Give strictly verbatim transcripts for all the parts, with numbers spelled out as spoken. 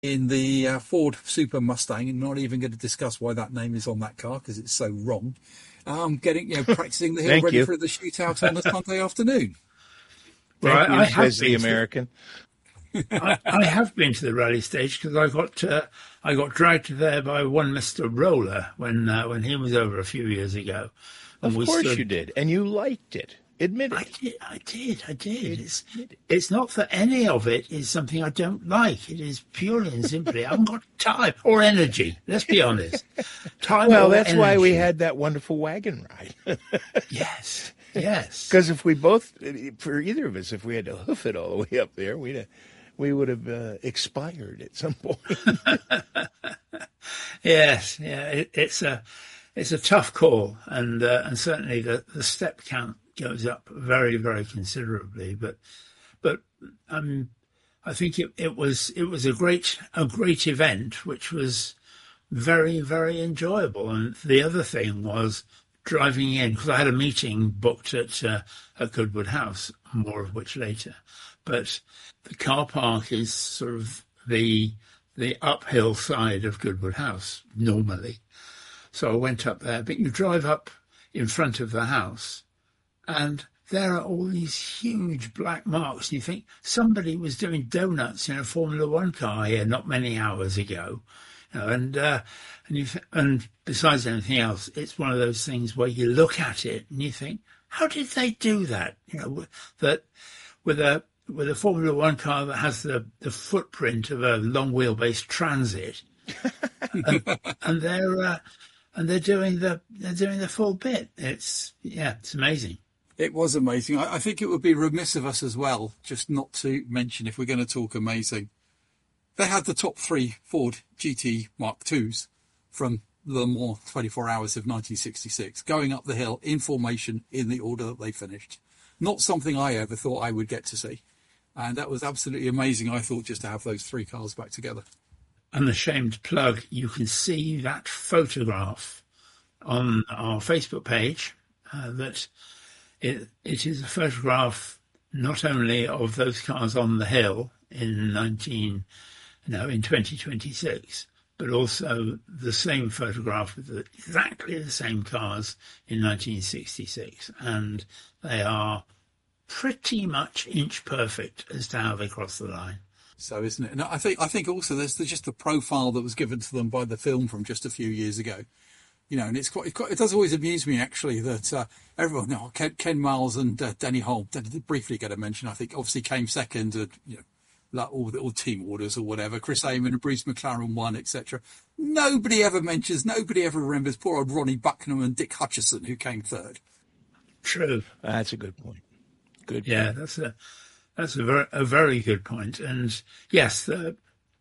in the uh, Ford Super Mustang, and not even going to discuss why that name is on that car because it's so wrong. Um, getting, you know, practicing the hill Thank ready you. for the shootout on a Sunday afternoon. Well, Thank I, you, I have says the been to the, American. I, I have been to the rally stage because I got uh, I got dragged there by one Mister Roller when uh, when he was over a few years ago, and Of we course you stood. did. And you liked it. Admit I it. did, I did, I did. It's Admit it. it's not that any of it is something I don't like. It is purely and simply I haven't got time or energy. Let's be honest, time Well, or that's why we energy. had that wonderful wagon ride. Yes, yes. Because if we both, for either of us, if we had to hoof it all the way up there, we'd have, we would have uh, expired at some point. Yes, yeah, it, it's a it's a tough call, and uh, and certainly the, the step count goes up very very considerably. But but um, I think it, it was it was a great a great event, which was very very enjoyable. And the other thing was driving in because I had a meeting booked at uh, at Goodwood House, more of which later. But the car park is sort of the the uphill side of Goodwood House normally. So I went up there, but you drive up in front of the house and there are all these huge black marks. And you think somebody was doing donuts in a Formula One car here not many hours ago. You know, and uh, and you th- and besides anything else, it's one of those things where you look at it and you think, how did they do that? You know, that with a with a Formula One car that has the, the footprint of a long wheelbase Transit, and, and they're uh, and they're doing the they're doing the full bit. It's yeah, it's amazing. It was amazing. I, I think it would be remiss of us as well just not to mention, if we're going to talk amazing, they had the top three Ford G T Mark twos from Le Mans twenty-four hours of nineteen sixty-six, going up the hill in formation in the order that they finished. Not something I ever thought I would get to see. And that was absolutely amazing, I thought, just to have those three cars back together. Unashamed plug, you can see that photograph on our Facebook page. Uh, that it, it is a photograph not only of those cars on the hill in nineteen, no, in twenty twenty-six, but also the same photograph with the, exactly the same cars in nineteen sixty-six, and they are pretty much inch perfect as to how they cross the line. So, isn't it? And I think I think also there's the, just the profile that was given to them by the film from just a few years ago. You know, and it's quite, it, quite, it does always amuse me actually that uh, everyone, no, Ken, Ken Miles and uh, Denny Holm did briefly get a mention. I think obviously came second, and you know, like all the all team orders or whatever. Chris Amon and Bruce McLaren won, et cetera. Nobody ever mentions, nobody ever remembers poor old Ronnie Bucknam and Dick Hutchison who came third. True. That's a good point. Good. Yeah, point. that's a that's a very a very good point. And yes, the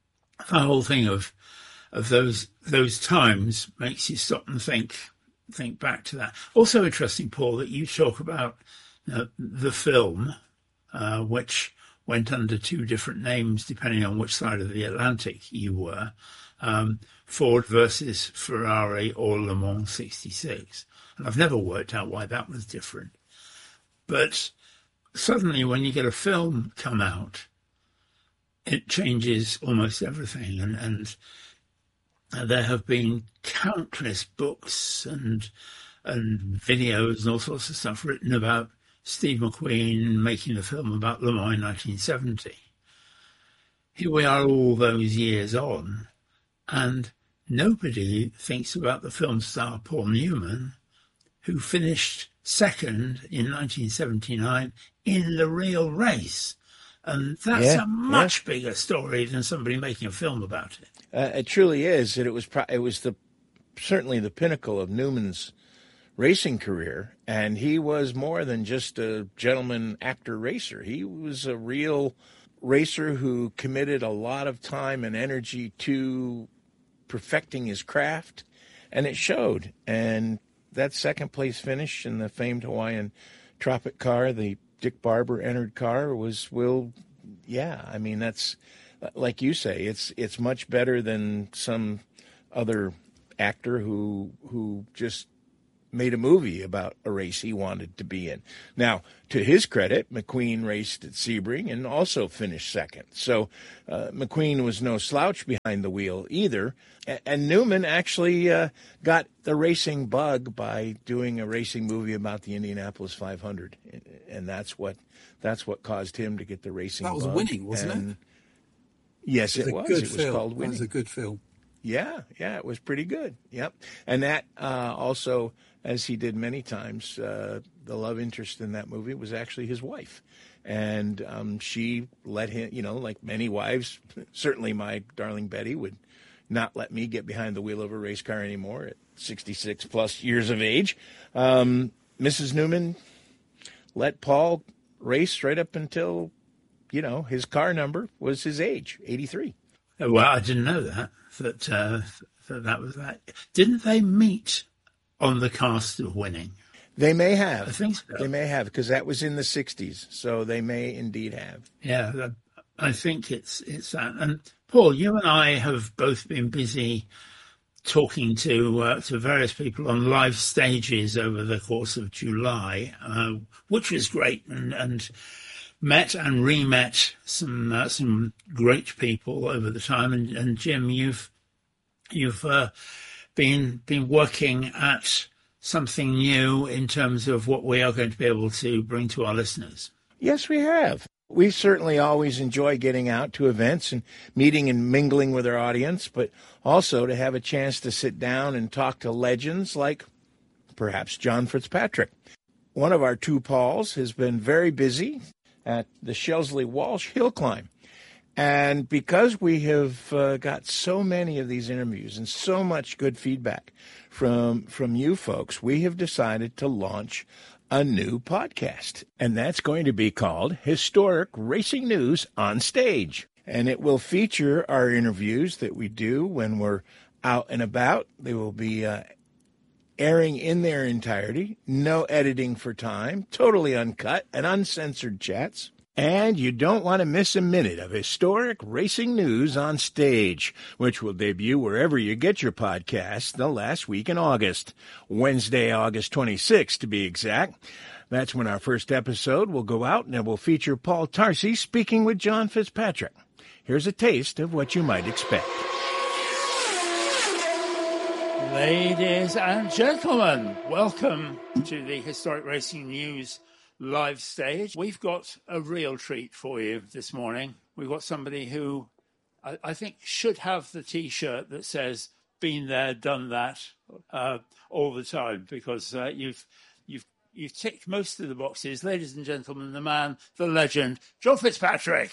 the whole thing of of those those times makes you stop and think think back to that. Also interesting, Paul, that you talk about uh, the film, uh, which went under two different names depending on which side of the Atlantic you were, um, Ford versus Ferrari or Le Mans sixty-six. And I've never worked out why that was different. But suddenly when you get a film come out, it changes almost everything. And, and Uh, there have been countless books and and videos and all sorts of stuff written about Steve McQueen making a film about Le Mans in nineteen seventy. Here we are all those years on, and nobody thinks about the film star Paul Newman, who finished second in nineteen seventy-nine in the real race. And that's Yeah, a much yeah. bigger story than somebody making a film about it. Uh, it truly is, and it was pro- it was the certainly the pinnacle of Newman's racing career, and he was more than just a gentleman actor racer. He was a real racer who committed a lot of time and energy to perfecting his craft, and it showed. And that second place finish in the famed Hawaiian Tropic car, the Dick Barber entered car, was, well, yeah, I mean, that's, like you say, it's it's much better than some other actor who who just made a movie about a race he wanted to be in. Now, to his credit, McQueen raced at Sebring and also finished second. So uh, McQueen was no slouch behind the wheel either. And, and Newman actually uh, got the racing bug by doing a racing movie about the Indianapolis five hundred. And that's what that's what caused him to get the racing bug. That was bug. Winning, wasn't and, it? Yes, it, it was. Good It was film. called Winning. That was a good film. Yeah, yeah, it was pretty good. Yep. And that uh, also, as he did many times, uh, the love interest in that movie was actually his wife. And um, she let him, you know, like many wives, certainly my darling Betty would not let me get behind the wheel of a race car anymore at sixty-six plus years of age. Um, Missus Newman let Paul race right up until, you know, his car number was his age, eighty-three. Well, I didn't know that. That, uh, that that was that. Didn't they meet on the cast of Winning? They may have. I think so. They may have, because that was in the sixties, so they may indeed have. Yeah, I think it's it's that. And Paul, you and I have both been busy talking to uh, to various people on live stages over the course of July, uh, which was great, and and met and re-met some uh, some great people over the time. And, and Jim, you've you've uh, been been working at something new in terms of what we are going to be able to bring to our listeners. Yes, we have. We certainly always enjoy getting out to events and meeting and mingling with our audience, but also to have a chance to sit down and talk to legends like perhaps John Fitzpatrick. One of our two Pauls has been very busy at the Shelsley Walsh Hill Climb. And because we have uh, got so many of these interviews and so much good feedback from from you folks, we have decided to launch a new podcast. And that's going to be called Historic Racing News on Stage. And it will feature our interviews that we do when we're out and about. They will be uh, airing in their entirety, no editing for time, totally uncut and uncensored chats. And you don't want to miss a minute of Historic Racing News on Stage, which will debut wherever you get your podcasts the last week in August, Wednesday, August twenty-sixth to be exact. That's when our first episode will go out, and it will feature Paul Tarsi speaking with John Fitzpatrick. Here's a taste of what you might expect. Ladies and gentlemen, welcome to the Historic Racing News live stage. We've got a real treat for you this morning. We've got somebody who I, I think should have the T-shirt that says "Been there, done that" uh, all the time, because uh, you've you've you've ticked most of the boxes. Ladies and gentlemen, the man, the legend, John Fitzpatrick.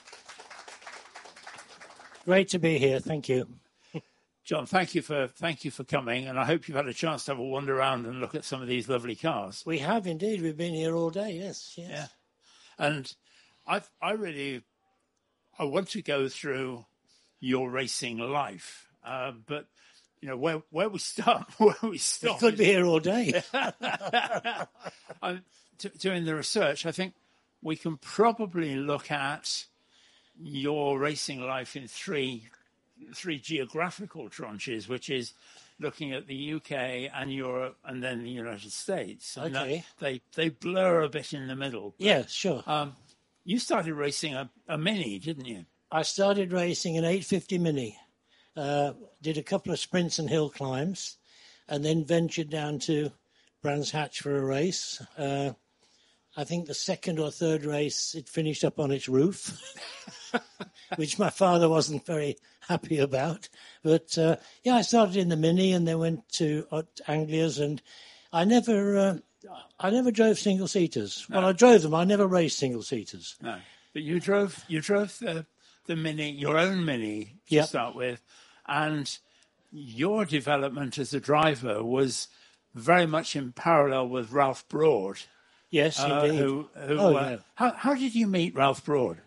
Great to be here. Thank you. John, thank you for thank you for coming, and I hope you've had a chance to have a wander around and look at some of these lovely cars. We have indeed. We've been here all day. Yes, yes. Yeah, and I I really I want to go through your racing life, uh, but you know where where we start, where we stop. We could be here all day. I'm t- doing the research. I think we can probably look at your racing life in three. three geographical tranches, which is looking at the U K and Europe and then the United States. And okay. They they blur a bit in the middle. Yeah, sure. Um, you started racing a, a Mini, didn't you? I started racing an eight fifty Mini, uh, did a couple of sprints and hill climbs, and then ventured down to Brands Hatch for a race. Uh, I think the second or third race, it finished up on its roof, which my father wasn't very happy about. But, uh, yeah, I started in the Mini and then went to uh, Anglia's, and I never uh, I never drove single-seaters. No. Well, I drove them. I never raced single-seaters. No, but you drove you drove the, the Mini, your own Mini to yep. start with, and your development as a driver was very much in parallel with Ralph Broad. Yes, uh, indeed. Who, who, oh, uh, yeah. how, how did you meet Ralph Broad?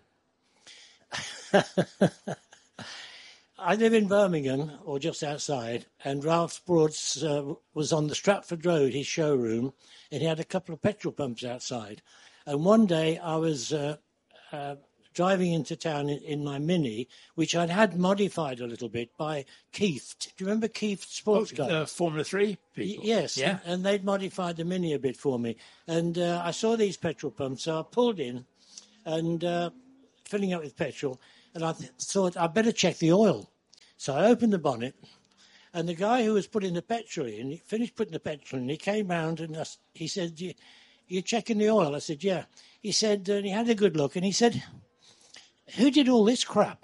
I live in Birmingham, or just outside, and Ralph Broad's uh, was on the Stratford Road, his showroom, and he had a couple of petrol pumps outside. And one day I was uh, uh, driving into town in, in my Mini, which I'd had modified a little bit by Keith. Do you remember Keith Sports Car? Uh, Formula Three people. Y- yes, Yeah. and they'd modified the Mini a bit for me. And uh, I saw these petrol pumps, so I pulled in and uh, filling up with petrol, and I th- thought I'd better check the oil. So I opened the bonnet, and the guy who was putting the petrol in, he finished putting the petrol in, he came round and I s he said, you, you're checking the oil? I said, yeah. He said, and he had a good look, and he said, who did all this crap?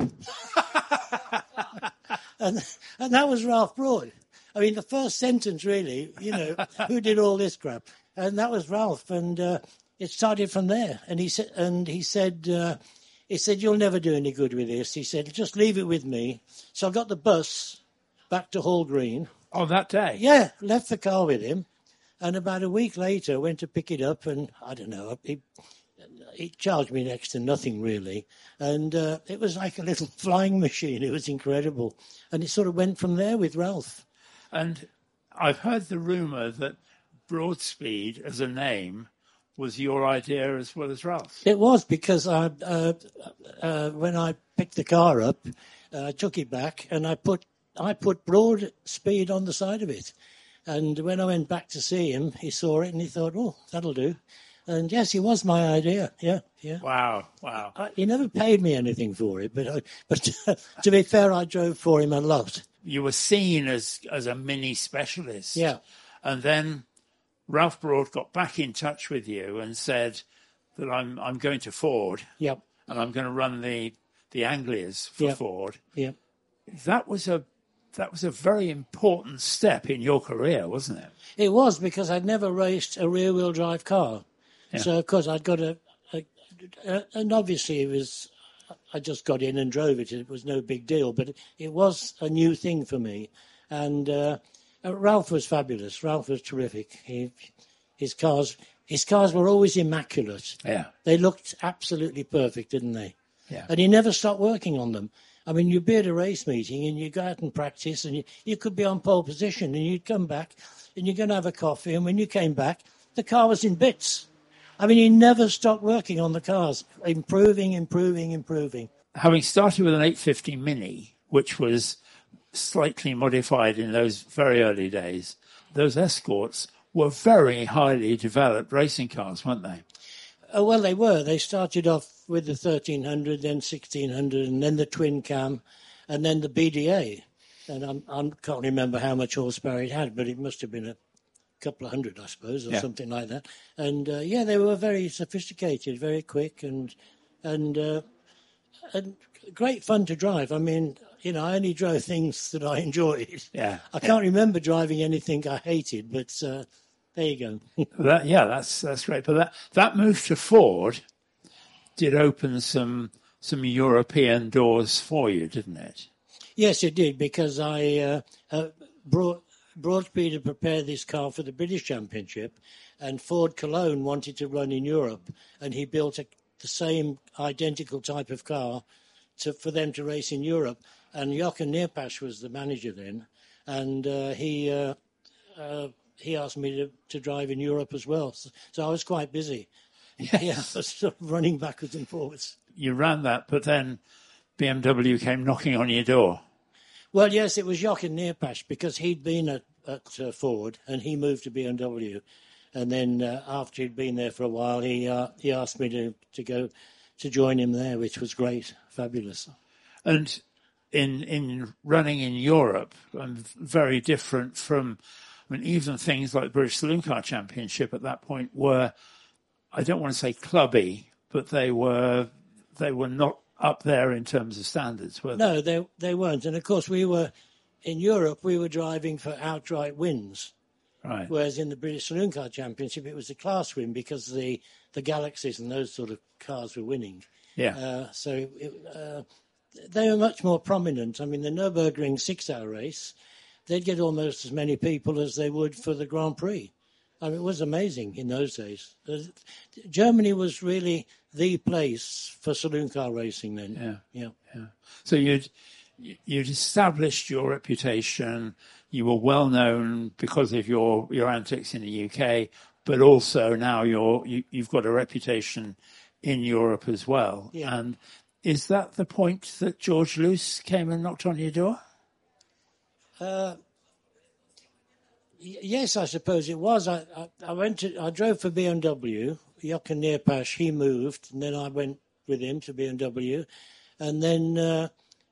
and, and that was Ralph Broad. I mean, the first sentence, really, you know, who did all this crap? And that was Ralph, and uh, it started from there. And he said, and he said, uh, he said, you'll never do any good with this. He said, just leave it with me. So I got the bus back to Hall Green. Oh, that day? Yeah, left the car with him. And about a week later, went to pick it up, and I don't know, he, he charged me next to nothing, really. And uh, it was like a little flying machine. It was incredible. And it sort of went from there with Ralph. And I've heard the rumour that Broadspeed as a name was your idea as well as Ralph's. It was, because I, uh, uh, when I picked the car up, uh, I took it back and I put I put Broadspeed on the side of it. And when I went back to see him, he saw it and he thought, oh, that'll do. And yes, it was my idea. Yeah, yeah. Wow, wow. I, he never paid me anything for it, but I, but to be fair, I drove for him a lot. You were seen as as a Mini specialist. Yeah. And then Ralph Broad got back in touch with you and said that I'm I'm going to Ford. Yep. And I'm going to run the the Anglias for Yep. Ford. Yeah. That was a that was a very important step in your career, wasn't it? It was, because I'd never raced a rear-wheel drive car. Yeah. So, of course, I'd got a, a, a... And obviously it was... I just got in and drove it. It was no big deal. But it, it was a new thing for me. And uh, Ralph was fabulous. Ralph was terrific. He, his cars... His cars were always immaculate. Yeah. They looked absolutely perfect, didn't they? Yeah. And he never stopped working on them. I mean, you'd be at a race meeting and you go out and practice, and you, you could be on pole position, and you'd come back and you're going to have a coffee, and when you came back, the car was in bits. I mean, he never stopped working on the cars, improving, improving, improving. Having started with an eight fifty Mini, which was slightly modified in those very early days, those Escorts were very highly developed racing cars, weren't they? Uh, well, they were. They started off with the thirteen hundred, then sixteen hundred, and then the twin cam, and then the B D A. And I'm, I can't remember how much horsepower it had, but it must have been a couple of hundred, I suppose, or Yeah. something like that. And uh, yeah, they were very sophisticated, very quick, and and uh, and great fun to drive. I mean, you know, I only drove things that I enjoyed. Yeah. I can't remember driving anything I hated, but uh, there you go. That, yeah, that's that's great. But that, that move to Ford did open some some European doors for you, didn't it? Yes, it did, because I uh, uh, brought Broadspeed had prepared this car for the British Championship, and Ford Cologne wanted to run in Europe, and he built a, the same identical type of car to, for them to race in Europe. And Jochen Neerpasch was the manager then, and uh, he uh, uh, he asked me to, to drive in Europe as well. So, so I was quite busy. Yes. Yeah, I was sort of running backwards and forwards. You ran that, but then B M W came knocking on your door. Well, yes, it was Jochen Neerpasch, because he'd been at, at uh, Ford and he moved to B M W. And then uh, after he'd been there for a while, he uh, he asked me to, to go to join him there, which was great, fabulous. And in in running in Europe, and very different from, I mean, even things like the British Saloon Car Championship at that point were, I don't want to say clubby, but they were they were not up there in terms of standards, were they? No, they they weren't. And of course, we were in Europe. We were driving for outright wins, Right. whereas in the British Saloon Car Championship, it was a class win, because the the Galaxies and those sort of cars were winning. Yeah. Uh, so it, uh, they were much more prominent. I mean, the Nürburgring six-hour race, they'd get almost as many people as they would for the Grand Prix. I mean, it was amazing in those days. Uh, Germany was really the place for saloon car racing then. Yeah. Yeah. Yeah. So you'd you'd established your reputation. You were well known because of your, your antics in the U K, but also now you're you, you've got a reputation in in Europe. in Europe as well. Yeah. And is that the point that George Luce came and knocked on your door? Uh, y- yes, I suppose it was. I, I, I went to, I drove for B M W. Jochen Neerpasch, he moved, and then I went with him to B M W, and then uh,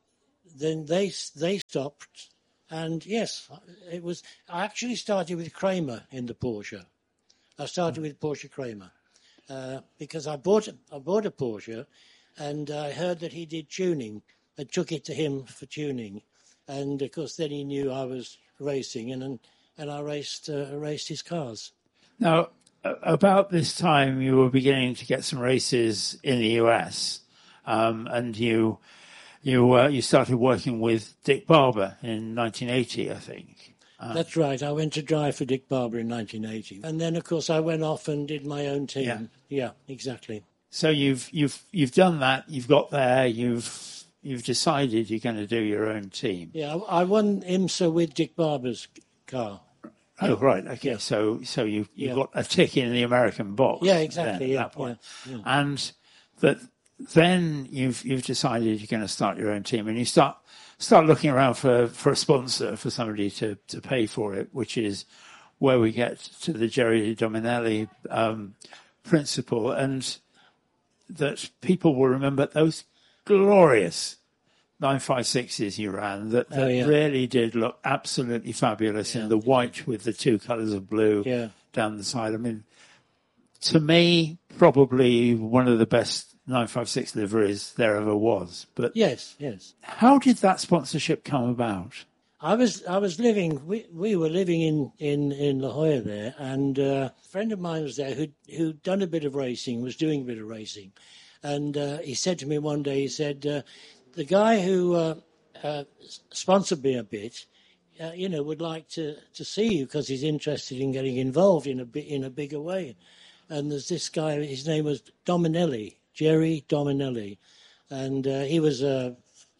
then they they stopped, and yes, it was. I actually started with Kramer in the Porsche. I started with Porsche Kramer uh, because I bought I bought a Porsche, and I heard that he did tuning. I took it to him for tuning, and of course then he knew I was racing, and and, and I raced uh, raced his cars. Now, a- about this time, you were beginning to get some races in the U S, um, and you you uh, you started working with Dick Barber in nineteen eighty, I think. Uh, That's right. I went to drive for Dick Barber in nineteen eighty, and then of course I went off and did my own team. Yeah. Yeah, exactly. so you've you've you've done that. You've got there. You've you've decided you're going to do your own team. Yeah, I I won IMSA with Dick Barber's car. Oh, right. Okay. Yeah. So so you you Yeah. got a tick in the American box. Yeah, exactly. then Yeah, at that point. yeah, yeah. And that then you've you've decided you're going to start your own team, and you start start looking around for, for a sponsor, for somebody to, to pay for it, which is where we get to the Jerry Dominelli um, principle, and that people will remember those glorious nine five sixes you ran that, that Oh, yeah. really did look absolutely fabulous in the white with the two colours of blue Yeah. down the side. I mean, to me, probably one of the best nine five six liveries there ever was. But Yes, yes. how did that sponsorship come about? I was I was living. We we were living in, in, in La Jolla there, and uh, a friend of mine was there who who'd done a bit of racing, was doing a bit of racing, and uh, he said to me one day, he said, uh, the guy who uh, uh, sponsored me a bit, uh, you know, would like to, to see you because he's interested in getting involved in a bit in a bigger way. And there's this guy, his name was Dominelli, Jerry Dominelli, and uh, he was a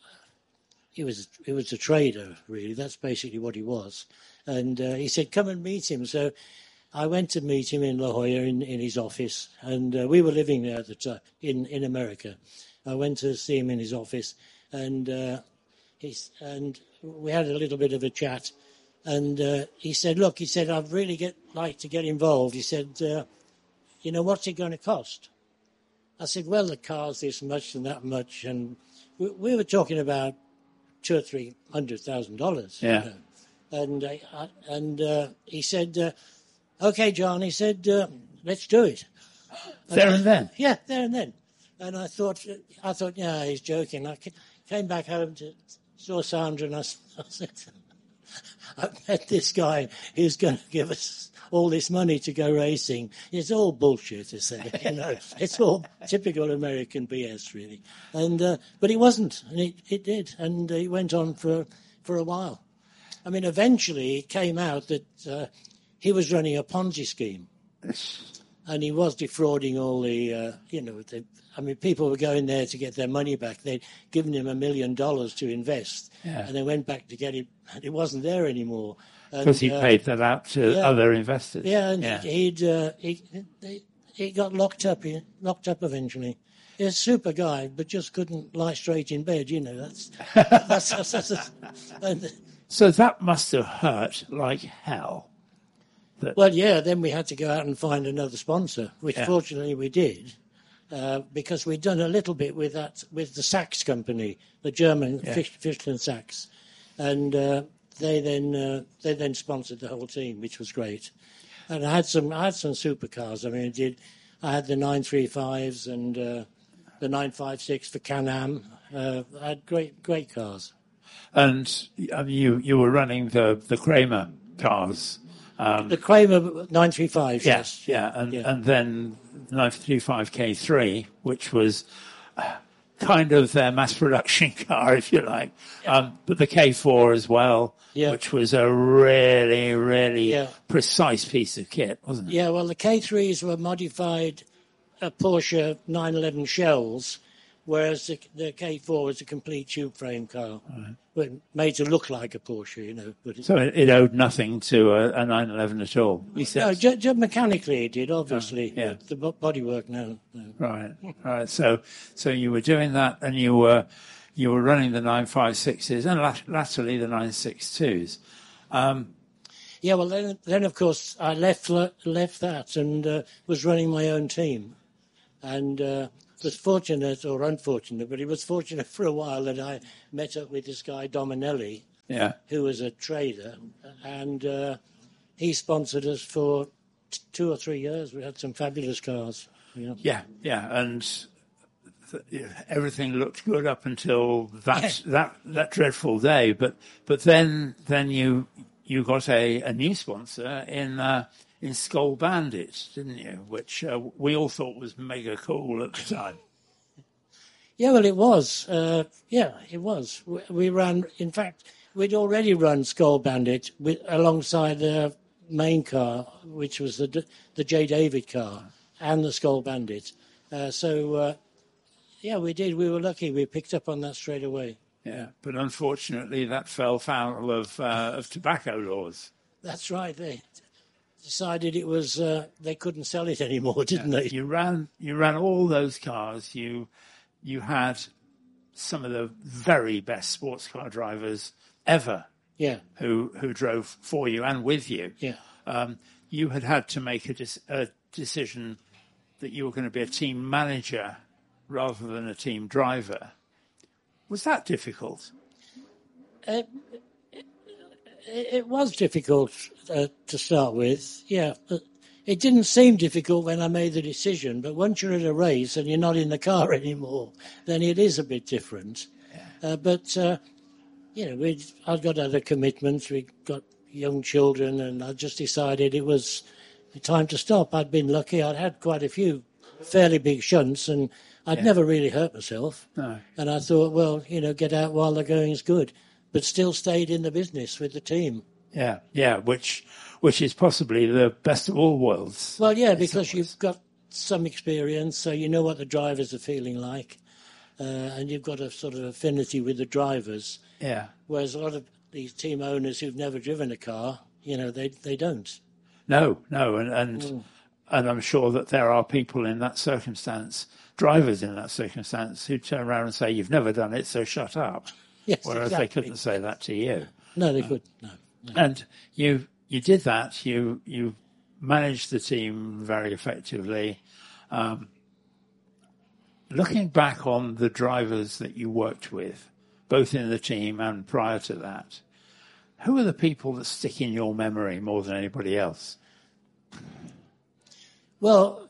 he was he was a trader, really. That's basically what he was. And uh, he said, "Come and meet him." So I went to meet him in La Jolla in, in his office, and uh, we were living there at the time in in America. I went to see him in his office, and uh, he's and we had a little bit of a chat. And uh, he said, "Look," he said, "I'd really get like to get involved." He said, uh, "You know, what's it going to cost?" I said, "Well, the car's this much and that much," and we, we were talking about two or three hundred thousand dollars. Yeah. You know? And I, I, and uh, he said, uh, "Okay, John," he said, uh, "let's do it." There and then. Yeah, there and then. And I thought, I thought, yeah, he's joking. I came back home to saw Sandra, and I, I said, "I've met this guy who's going to give us all this money to go racing." It's all bullshit, I said. You know, it's all typical American B S, really. And uh, but it wasn't, and it, it did, and it went on for for a while. I mean, eventually it came out that uh, he was running a Ponzi scheme, and he was defrauding all the, uh, you know, the, I mean, people were going there to get their money back. They'd given him a million dollars to invest, Yeah. and they went back to get it, and it wasn't there anymore. Because he uh, paid that out to yeah. other investors. Yeah, and yeah. he'd uh, he, he he got locked up. He, locked up eventually. He's a super guy, but just couldn't lie straight in bed. You know, that's that's, that's, that's, that's and, So that must have hurt like hell. That, well, yeah. Then we had to go out and find another sponsor, which Yeah. fortunately we did, uh, because we'd done a little bit with that with the Sachs company, the German Yeah. Fisch, Fischl and Sachs, and uh, they then uh, they then sponsored the whole team, which was great. And I had some I had some supercars. I mean, I did I had the nine three fives and uh, the nine five six for Can-Am. Uh, I had great great cars. and I mean, you you were running the the Kramer cars. Um, The Kramer nine three fives. yes, Yes, yeah, and yeah. and then nine thirty-five K three, which was uh, kind of their mass production car, if you like. Um, but the K four as well, Yeah. which was a really, really Yeah. precise piece of kit, wasn't it? Yeah, well, the K threes were modified uh, Porsche nine eleven shells whereas the, the K four was a complete tube frame car, right. but made to look like a Porsche, you know. But it, so it, it owed nothing to a, a nine eleven at all? Except... No, just, just mechanically it did, obviously. Oh, yeah. The bodywork, no, no. Right, right. So, so you were doing that, and you were you were running the nine fifty-sixes and lat- latterly the nine sixty-twos. Um, yeah, well, then, then of course I left left that and uh, was running my own team, and. Uh, was fortunate or unfortunate, but it was fortunate for a while that I met up with this guy Dominelli, yeah. who was a trader, and uh, he sponsored us for t- two or three years. We had some fabulous cars. You know? Yeah, yeah, and th- everything looked good up until that that that dreadful day. But but then then you you got a, a new sponsor in. Uh, in Skull Bandit, didn't you? Which uh, we all thought was mega cool at the time. Yeah, well, it was. Uh, yeah, it was. We, we ran, in fact, we'd already run Skull Bandit with, alongside the main car, which was the the J. David car, and the Skull Bandit. Uh, so, uh, yeah, we did. We were lucky. We picked up on that straight away. Yeah, but unfortunately that fell foul of, uh, of tobacco laws. That's right. They decided it was uh, they couldn't sell it anymore, didn't yeah. they? You ran you ran all those cars. You you had some of the very best sports car drivers ever. Yeah. Who who drove for you and with you. Yeah. Um, you had had to make a, de- a decision that you were going to be a team manager rather than a team driver. Was that difficult? Uh, It was difficult uh, to start with, yeah. It didn't seem difficult when I made the decision, but once you're at a race and you're not in the car anymore, then it is a bit different. Yeah. Uh, but, uh, you know, we'd, I'd got other commitments, we'd got young children, and I just decided it was time to stop. I'd been lucky, I'd had quite a few fairly big shunts, and I'd yeah. never really hurt myself. No. And I thought, well, you know, get out while the going is good. But still stayed in the business with the team. Yeah, yeah, which which is possibly the best of all worlds. Well, yeah, because you've got some experience, so you know what the drivers are feeling like, uh, and you've got a sort of affinity with the drivers. Yeah. Whereas a lot of these team owners who've never driven a car, you know, they they don't. No, no, and and, mm. and I'm sure that there are people in that circumstance, drivers in that circumstance, who turn around and say, "You've never done it, so shut up." Yes, Whereas exactly. they couldn't say that to you. No, they uh, couldn't. No, no. And you you did that. You you managed the team very effectively. Um, looking back on the drivers that you worked with, both in the team and prior to that, who are the people that stick in your memory more than anybody else? Well,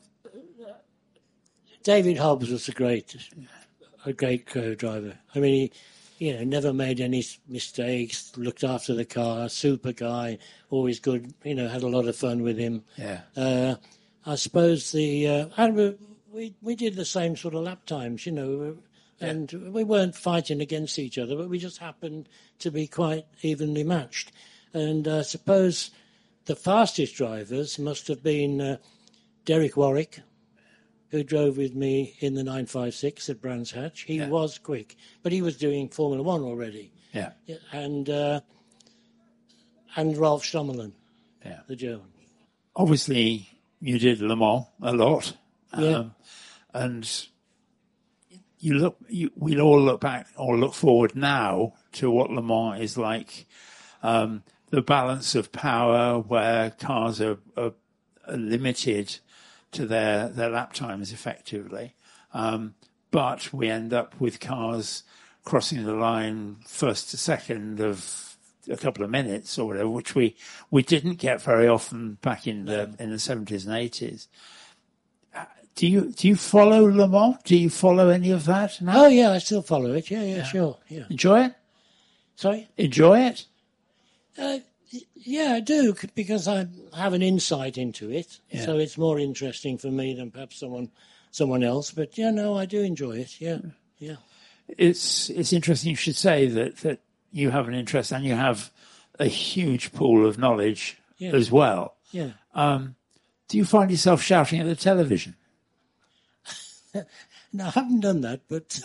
David Hobbs was a great, a great co-driver. I mean, he. You know, never made any mistakes, looked after the car, super guy, always good, you know, had a lot of fun with him. Yeah. Uh, I suppose the, uh, and we, we did the same sort of lap times, you know, and yeah. we weren't fighting against each other, but we just happened to be quite evenly matched. And I suppose the fastest drivers must have been uh, Derek Warwick, who drove with me in the nine fifty-six at Brands Hatch. He yeah. was quick, but he was doing Formula One already. Yeah. And uh, and Ralph Stommerlin, yeah. the German. Obviously, you did Le Mans a lot. Yeah. Um, and you look, you, we'll all look back or look forward now to what Le Mans is like. Um, the balance of power where cars are, are, are limited to their, their lap times effectively. Um, but we end up with cars crossing the line first to second of a couple of minutes or whatever, which we, we didn't get very often back in the in the seventies and eighties. Do you do you follow Le Mans? Do you follow any of that now? Oh yeah, I still follow it. Yeah, yeah, yeah. Sure. Yeah. Enjoy it? Sorry? Enjoy it? Uh, Yeah, I do, because I have an insight into it, yeah. so it's more interesting for me than perhaps someone someone else. But, yeah, no, I do enjoy it, yeah, yeah. It's it's interesting you should say that, that you have an interest and you have a huge pool of knowledge yeah. as well. Yeah. Um, do you find yourself shouting at the television? No, I haven't done that, but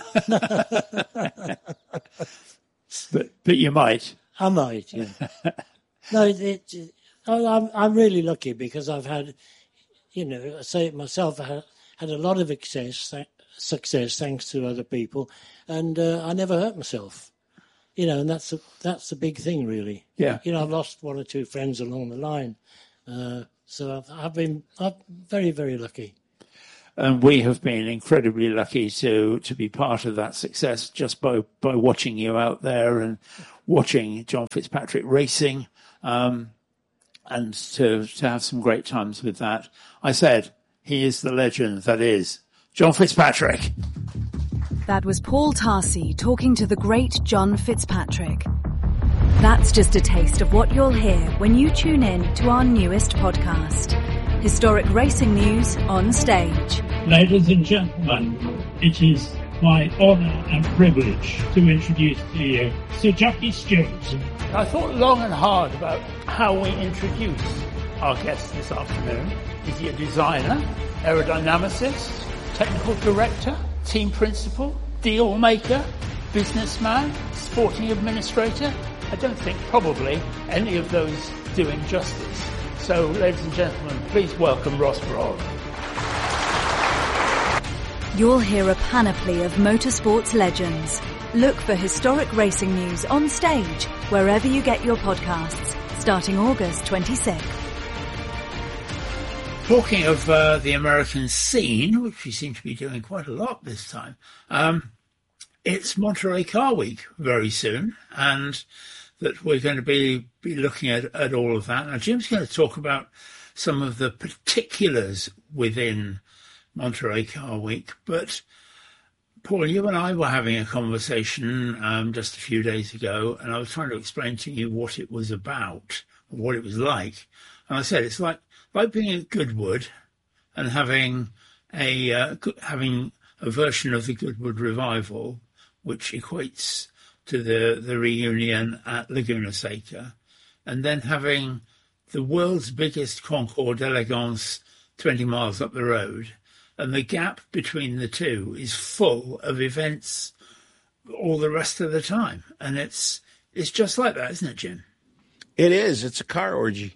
but but you might. I might. Yeah. No, it, it, I'm I'm really lucky because I've had, you know, I say it myself, I had, had a lot of success, success thanks to other people, and uh, I never hurt myself. You know, and that's a, that's the big thing, really. Yeah. You know, I've lost one or two friends along the line, uh, so I've, I've been I'm very very lucky. And we have been incredibly lucky to to be part of that success just by, by watching you out there and watching John Fitzpatrick racing, um, and to to have some great times with that. I said, he is the legend that is John Fitzpatrick. That was Paul Tarsi talking to the great John Fitzpatrick. That's just a taste of what you'll hear when you tune in to our newest podcast, Historic Racing News on Stage. Ladies and gentlemen, it is my honour and privilege to introduce to you Sir Jackie Stewart. I thought long and hard about how we introduce our guest this afternoon. Is he a designer, aerodynamicist, technical director, team principal, deal maker, businessman, sporting administrator? I don't think probably any of those do him justice. So, ladies and gentlemen, please welcome Ross Broad. You'll hear a panoply of motorsports legends. Look for Historic Racing News on Stage wherever you get your podcasts, starting August twenty-sixth. Talking of uh, the American scene, which we seem to be doing quite a lot this time, um, it's Monterey Car Week very soon, and that we're going to be, be looking at, at all of that. Now, Jim's going to talk about some of the particulars within Monterey Car Week, but Paul, you and I were having a conversation um, just a few days ago, and I was trying to explain to you what it was about, what it was like. And I said it's like like being at Goodwood and having a uh, having a version of the Goodwood Revival, which equates to the, the reunion at Laguna Seca, and then having the world's biggest Concours d'Elegance twenty miles up the road, and the gap between the two is full of events all the rest of the time. And it's it's just like that, isn't it, Jim? It is. It's a car orgy.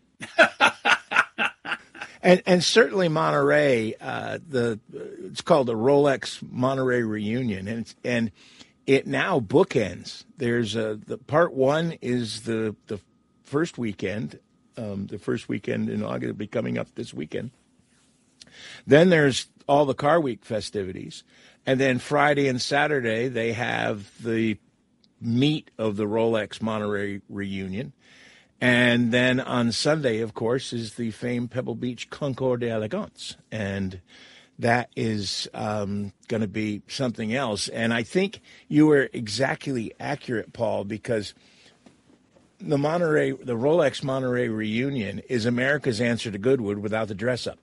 and and certainly Monterey, uh, the it's called the Rolex Monterey Reunion, and it's, and it now bookends. There's a the part one is the the first weekend, um, the first weekend in August. It'll be coming up this weekend. Then there's all the Car Week festivities. And then Friday and Saturday, they have the meat of the Rolex Monterey Reunion. And then on Sunday, of course, is the famed Pebble Beach Concours d'Elegance. And that is um, going to be something else. And I think you were exactly accurate, Paul, because the Monterey, the Rolex Monterey Reunion is America's answer to Goodwood without the dress-up.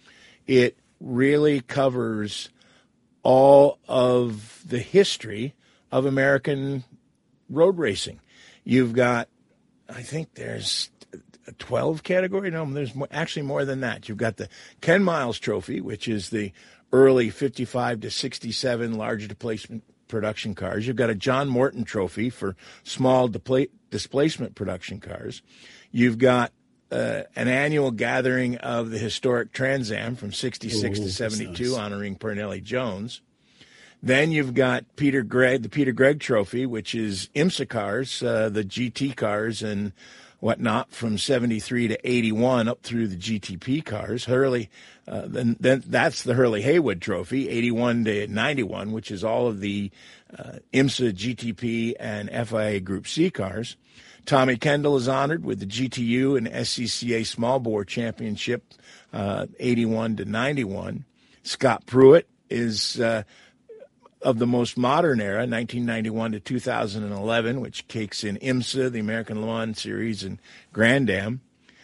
It really covers all of the history of American road racing. You've got, I think there's a twelve category. No, there's more, actually more than that. You've got the Ken Miles Trophy, which is the early fifty-five to sixty-seven large displacement production cars. You've got a John Morton Trophy for small depla- displacement production cars. You've got Uh, an annual gathering of the historic Trans Am from sixty-six Ooh, to seventy-two, nice. Honoring Parnelli Jones. Then you've got Peter Gregg, the Peter Gregg Trophy, which is IMSA cars, uh, the G T cars and whatnot from seventy-three to eighty-one up through the G T P cars. Hurley, uh, then, then that's the Hurley Haywood Trophy, eighty-one to ninety-one, which is all of the uh, IMSA, G T P, and F I A Group C cars. Tommy Kendall is honored with the G T U and S C C A Small Bore Championship, uh, eighty-one to ninety-one. Scott Pruitt is uh, of the most modern era, nineteen ninety-one to two thousand eleven, which takes in IMSA, the American Le Mans Series, and Grand Am.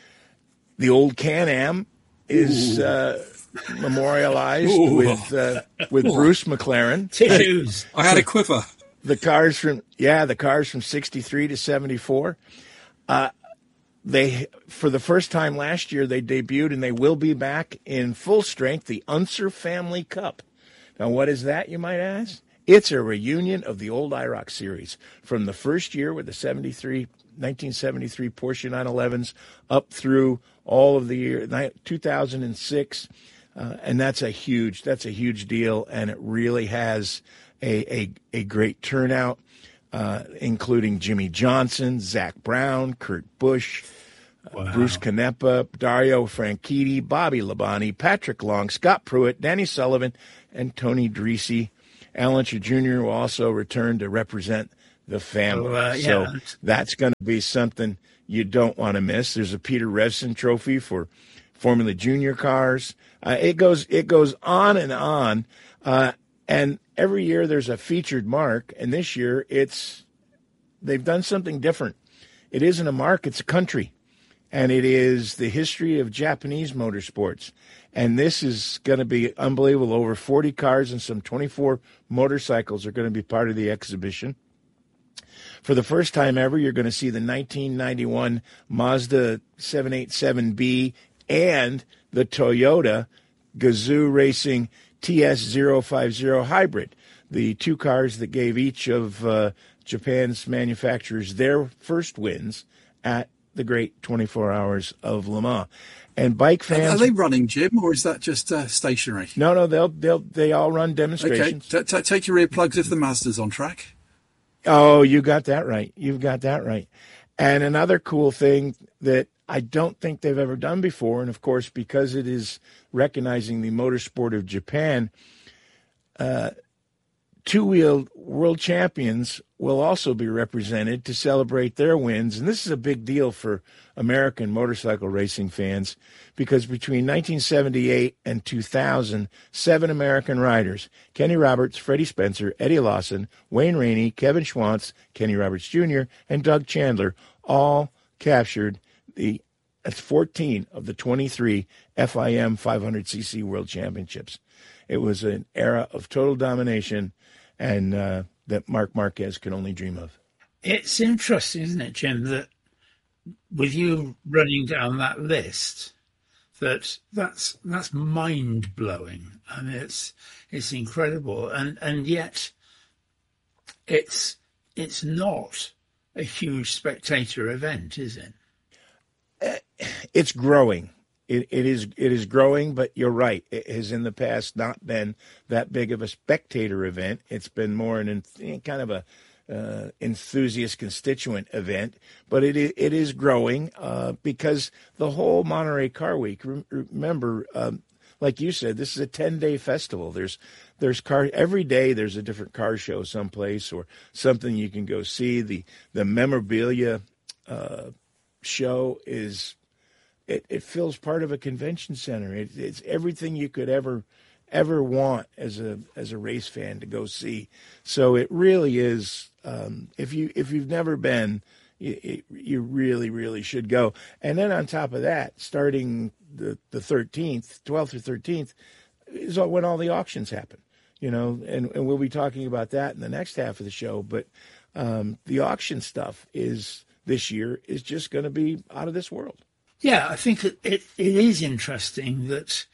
The old Can-Am is uh, memorialized Ooh. with uh, with Ooh. Bruce McLaren. Tissues. I had a quiver. The cars from yeah, the cars from sixty-three to seventy-four. Uh, they for the first time last year they debuted, and they will be back in full strength. The Unser Family Cup. Now, what is that, you might ask? It's a reunion of the old I ROC series from the first year with the seventy-three, nineteen seventy-three Porsche nine elevens up through all of the year two thousand six. Uh, and that's a huge, that's a huge deal. And it really has a, a, a great turnout, uh, including Jimmy Johnson, Zach Brown, Kurt Busch, wow. Bruce Canepa, Dario Franchitti, Bobby Labonte, Patrick Long, Scott Pruitt, Danny Sullivan, and Tony Dreese. Al Unser Junior will also return to represent the family. Oh, uh, yeah. So that's going to be something you don't want to miss. There's a Peter Revson trophy for Formula Junior cars. Uh, it goes it goes on and on. Uh, and every year there's a featured mark. And this year it's they've done something different. It isn't a mark, it's a country. And it is the history of Japanese motorsports. And this is going to be unbelievable. Over forty cars and some twenty-four motorcycles are going to be part of the exhibition. For the first time ever, you're going to see the nineteen ninety-one Mazda seven eighty-seven B and the Toyota Gazoo Racing T S zero fifty Hybrid, the two cars that gave each of uh, Japan's manufacturers their first wins at the great twenty-four Hours of Le Mans. And bike fans, are they running, Jim, or is that just uh, stationary? No, no, they'll they'll they all run demonstrations. Okay, t- t- take your earplugs if the Mazda's on track. Oh, you got that right. You've got that right. And another cool thing that I don't think they've ever done before, and of course because it is recognizing the motorsport of Japan, uh, two-wheel world champions will also be represented to celebrate their wins. And this is a big deal for American motorcycle racing fans because between nineteen seventy-eight and two thousand, seven American riders, Kenny Roberts, Freddie Spencer, Eddie Lawson, Wayne Rainey, Kevin Schwantz, Kenny Roberts Junior, and Doug Chandler all captured the that's fourteen of the twenty-three F I M five hundred c c World Championships. It was an era of total domination and uh, that Marc Marquez could only dream of. It's interesting, isn't it, Jim, that with you running down that list, that that's that's mind blowing. I mean, it's it's incredible, and and yet it's it's not a huge spectator event, is it? It's growing. It, it is it is growing, but you're right. It has in the past not been that big of a spectator event. It's been more an kind of a uh, enthusiast constituent event, but it is, it is growing uh, because the whole Monterey Car Week. Remember, um, like you said, this is a ten-day festival. There's there's car every day. There's a different car show someplace or something you can go see. The the memorabilia uh, show is. It, it fills part of a convention center. It, it's everything you could ever, ever want as a as a race fan to go see. So it really is. Um, if you if you've never been, you, you really really should go. And then on top of that, starting the the thirteenth, twelfth or thirteenth, is when all the auctions happen. You know, and, and we'll be talking about that in the next half of the show. But um, the auction stuff is this year is just going to be out of this world. Yeah, I think it, it, it is interesting that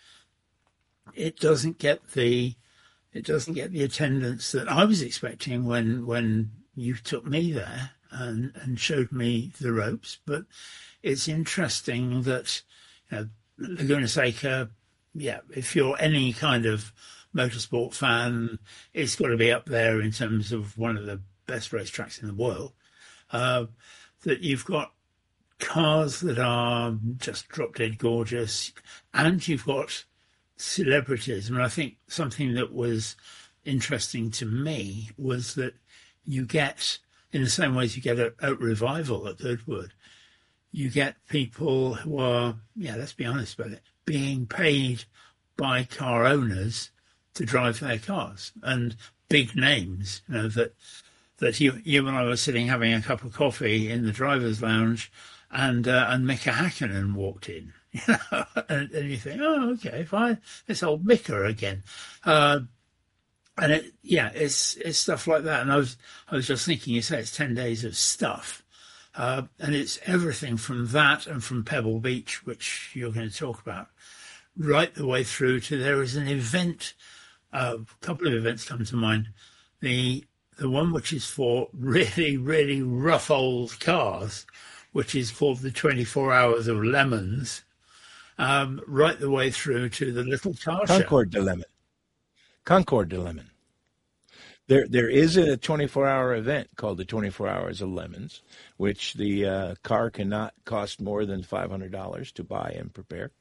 it doesn't get the it doesn't get the attendance that I was expecting when when you took me there and, and showed me the ropes. But it's interesting that, you know, Laguna Seca, yeah, if you're any kind of motorsport fan, it's got to be up there in terms of one of the best racetracks in the world. Uh, that you've got cars that are just drop dead gorgeous, and you've got celebrities. I mean, I think something that was interesting to me was that you get, in the same way as you get a, a revival at Goodwood, you get people who are, yeah, let's be honest about it, being paid by car owners to drive their cars, and big names, you know, that that you, you and I were sitting having a cup of coffee in the driver's lounge, and uh, and Mika Hakkinen walked in, you know, and, and you think, oh, okay, fine, it's old Mika again, uh, and it, yeah, it's it's stuff like that. And I was I was just thinking, you say it's ten days of stuff, uh, and it's everything from that and from Pebble Beach, which you're going to talk about, right the way through to there is an event a couple of events come to mind. The the one which is for really, really rough old cars, which is called the twenty-four Hours of Lemons, um, right the way through to the Little Car Show. Concord de Lemon. Concord de Lemon. There, there is a twenty-four hour event called the twenty-four Hours of Lemons, which the uh, car cannot cost more than five hundred dollars to buy and prepare.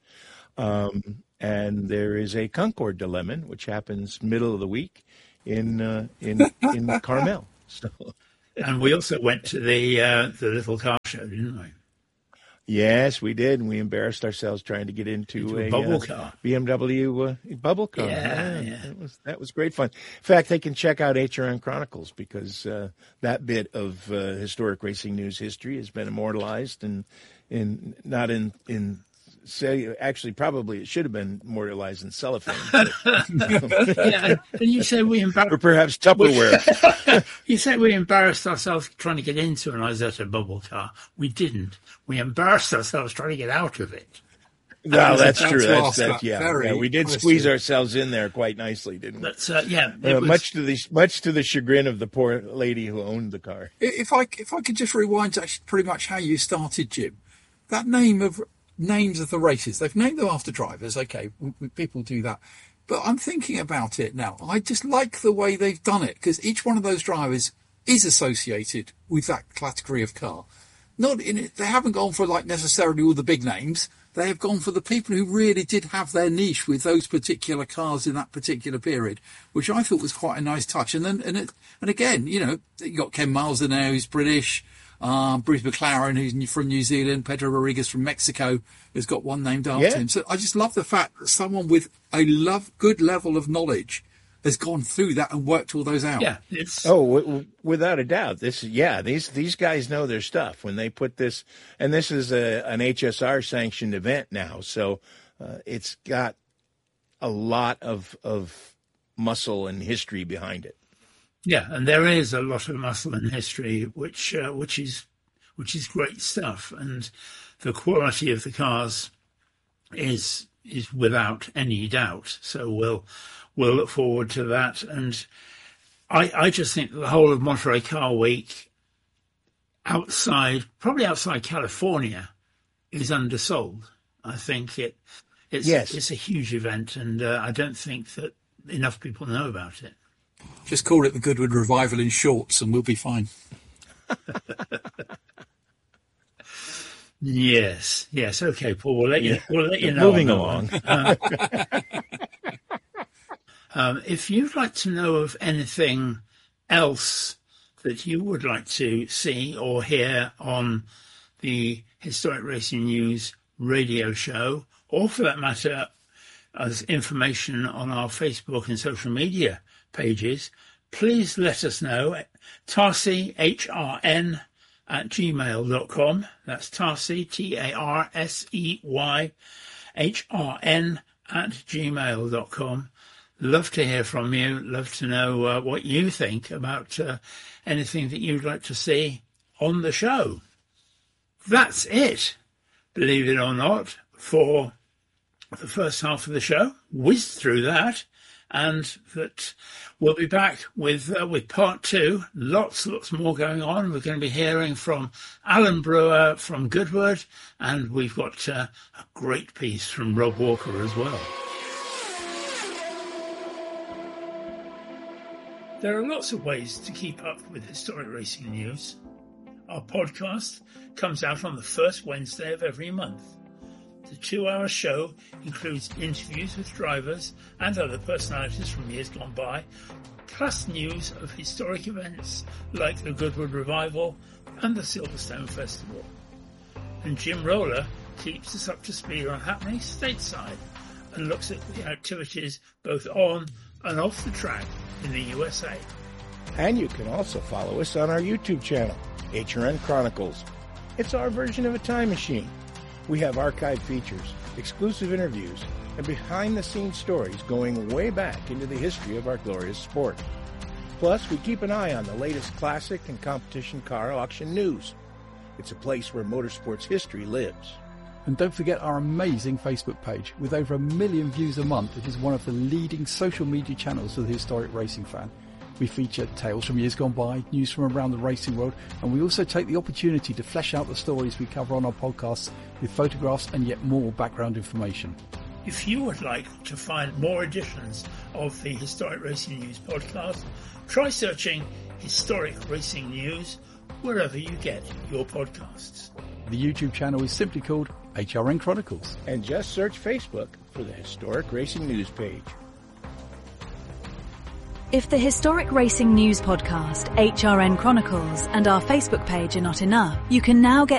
Um, and there is a Concord de Lemon, which happens middle of the week in uh, in in Carmel. So, and we also went to the uh, the Little Car Show, didn't we? Yes, we did, and we embarrassed ourselves trying to get into, into a, a bubble uh, car, B M W uh, bubble car. Yeah, yeah, yeah. That was that was great fun. In fact, they can check out H R N Chronicles because uh, that bit of uh, historic racing news history has been immortalized and in not in in. Say, actually, probably it should have been immortalized in cellophane. But, yeah, and you said we embarrassed, or perhaps Tupperware. You said we embarrassed ourselves trying to get into an Isetta bubble car. We didn't. We embarrassed ourselves trying to get out of it. No, that's, that's true. That's, that that's yeah, very yeah. We did question. squeeze ourselves in there quite nicely, didn't we? But uh, yeah, Uh, was... much to the much to the chagrin of the poor lady who owned the car. If I if I could just rewind to actually pretty much how you started, Jim, that name of names of the races, they've named them after drivers. Okay, we, we, people do that, but I'm thinking about it now. I just like the way they've done it because each one of those drivers is associated with that category of car. Not in it, they haven't gone for like necessarily all the big names. They have gone for the people who really did have their niche with those particular cars in that particular period, which I thought was quite a nice touch. And then, and it, and again, you know, you got Ken Miles in there, who's British. Um, Bruce McLaren, who's from New Zealand, Pedro Rodriguez from Mexico, has got one named after yeah. him. So I just love the fact that someone with a love, good level of knowledge has gone through that and worked all those out. Yeah, it's oh, w- w- without a doubt. This, yeah, these these guys know their stuff when they put this, and this is a, an H S R sanctioned event now, so uh, it's got a lot of of muscle and history behind it. Yeah, and there is a lot of muscle and history, which uh, which is which is great stuff, and the quality of the cars is is without any doubt. So we'll we'll look forward to that, and I I just think the whole of Monterey Car Week, outside probably outside California, is undersold. I think it it's yes. it's a huge event, and uh, I don't think that enough people know about it. Just call it the Goodwood Revival in shorts and we'll be fine. Yes, yes. Okay, Paul, we'll let you, yeah. we'll let you know. Moving along. Um, um, if you'd like to know of anything else that you would like to see or hear on the Historic Racing News radio show, or for that matter, as information on our Facebook and social media pages, please let us know at Tarsi, H R N, at gmail dot com. That's Tarsi, T A R S E Y, H R N, at gmail dot com. Love to hear from you. Love to know uh, what you think about uh, anything that you'd like to see on the show. That's it, believe it or not, for the first half of the show. Whizzed through that. And that we'll be back with uh, with part two. Lots, lots more going on. We're going to be hearing from Alan Brewer from Goodwood, and we've got uh, a great piece from Rob Walker as well. There are lots of ways to keep up with historic racing news. Our podcast comes out on the first Wednesday of every month. The two-hour show includes interviews with drivers and other personalities from years gone by, plus news of historic events like the Goodwood Revival and the Silverstone Festival. And Jim Roller keeps us up to speed on happenings stateside and looks at the activities both on and off the track in the U S A. And you can also follow us on our YouTube channel, H R N Chronicles. It's our version of a time machine. We have archived features, exclusive interviews, and behind-the-scenes stories going way back into the history of our glorious sport. Plus, we keep an eye on the latest classic and competition car auction news. It's a place where motorsports history lives. And don't forget our amazing Facebook page. With over a million views a month, it is one of the leading social media channels for the historic racing fan. We feature tales from years gone by, news from around the racing world, and we also take the opportunity to flesh out the stories we cover on our podcasts with photographs and yet more background information. If you would like to find more editions of the Historic Racing News podcast, try searching Historic Racing News wherever you get your podcasts. The YouTube channel is simply called H R N Chronicles. And just search Facebook for the Historic Racing News page. If the Historic Racing News podcast, H R N Chronicles, and our Facebook page are not enough, you can now get